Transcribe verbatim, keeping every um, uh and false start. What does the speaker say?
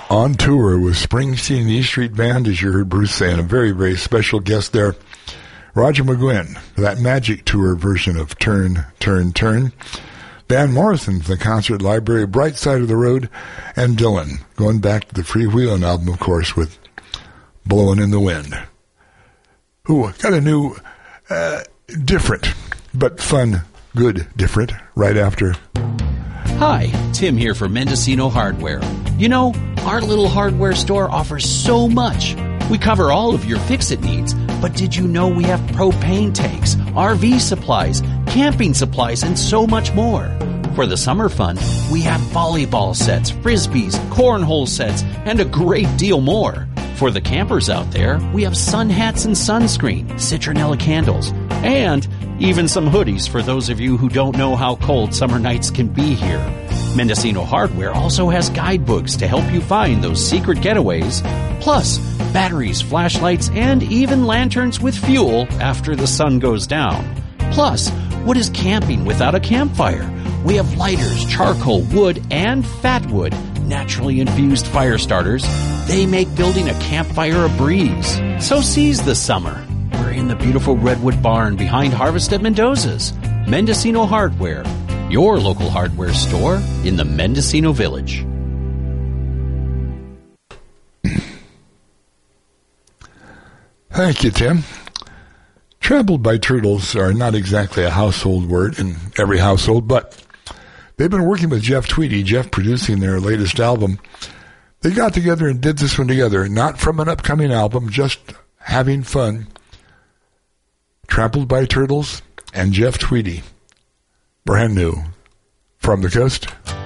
On tour with Springsteen and the E Street Band, as you heard Bruce saying, a very, very special guest there, Roger McGuinn, for that Magic Tour version of Turn, Turn, Turn. Van Morrison's The Concert Library, Bright Side of the Road, and Dylan, going back to the Freewheelin' album, of course, with Blowin' in the Wind. Ooh, got a new, uh, different, but fun, good different, right after. Hi, Tim here for Mendocino Hardware. You know, our little hardware store offers so much. We cover all of your fix-it needs, but did you know we have propane tanks, R V supplies, camping supplies, and so much more? For the summer fun, we have volleyball sets, frisbees, cornhole sets, and a great deal more. For the campers out there, we have sun hats and sunscreen, citronella candles, and even some hoodies for those of you who don't know how cold summer nights can be here. Mendocino Hardware also has guidebooks to help you find those secret getaways, plus batteries, flashlights, and even lanterns with fuel after the sun goes down. Plus, what is camping without a campfire? We have lighters, charcoal, wood, and fat wood, naturally infused fire starters. They make building a campfire a breeze. So seize the summer. We're in the beautiful Redwood Barn behind Harvest at Mendoza's. Mendocino Hardware, your local hardware store in the Mendocino Village. Thank you, Tim. Trampled by turtles are not exactly a household word in every household, but they've been working with Jeff Tweedy, Jeff producing their latest album. They got together and did this one together, not from an upcoming album, just having fun. Trampled by Turtles and Jeff Tweedy. Brand new. From the Coast.